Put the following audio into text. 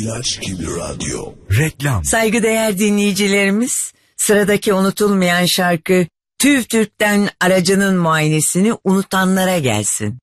İlaç gibi radyo. Reklam. Saygıdeğer dinleyicilerimiz, sıradaki unutulmayan şarkı TÜV TÜRK'ten aracının muayenesini unutanlara gelsin.